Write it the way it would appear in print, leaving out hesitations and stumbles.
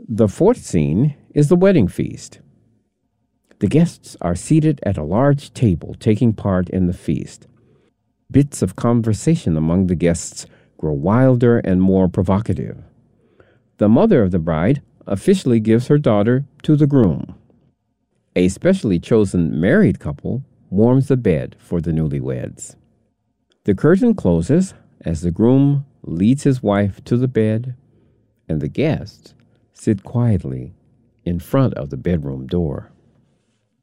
The fourth scene is the wedding feast. The guests are seated at a large table taking part in the feast. Bits of conversation among the guests grow wilder and more provocative. The mother of the bride officially gives her daughter to the groom. A specially chosen married couple warms the bed for the newlyweds. The curtain closes as the groom leads his wife to the bed, and the guests sit quietly in front of the bedroom door.